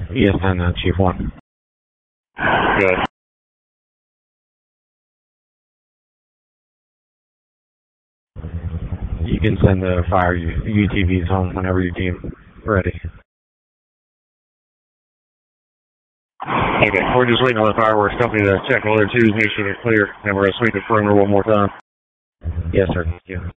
ES10, Chief 1. Good. You can send the fire UTVs home whenever you deem ready. Okay, we're just waiting on the fireworks company to check all their twos, make sure they're clear, and we're going to sweep the perimeter one more time. Yes, sir. Thank you.